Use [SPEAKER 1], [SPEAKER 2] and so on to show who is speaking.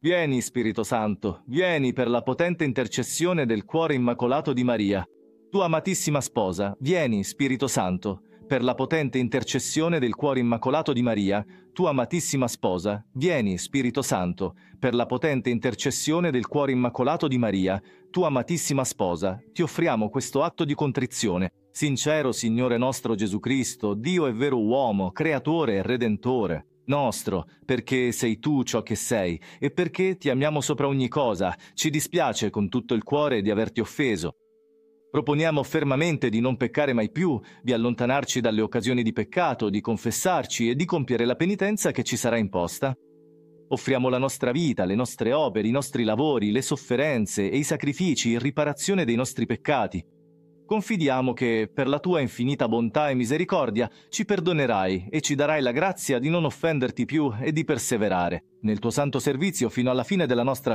[SPEAKER 1] Vieni, Spirito Santo, vieni per la potente intercessione del cuore immacolato di Maria. Tua amatissima sposa, vieni, Spirito Santo, per la potente intercessione del cuore immacolato di Maria. Tua amatissima sposa, vieni, Spirito Santo, per la potente intercessione del cuore immacolato di Maria. Tua amatissima sposa, ti offriamo questo atto di contrizione. Sincero Signore nostro Gesù Cristo, Dio e vero uomo, creatore e redentore nostro, perché sei tu ciò che sei e perché ti amiamo sopra ogni cosa, ci dispiace con tutto il cuore di averti offeso. Proponiamo fermamente di non peccare mai più, di allontanarci dalle occasioni di peccato, di confessarci e di compiere la penitenza che ci sarà imposta. Offriamo la nostra vita, le nostre opere, i nostri lavori, le sofferenze e i sacrifici in riparazione dei nostri peccati. Confidiamo che, per la tua infinita bontà e misericordia, ci perdonerai e ci darai la grazia di non offenderti più e di perseverare nel tuo santo servizio fino alla fine della nostra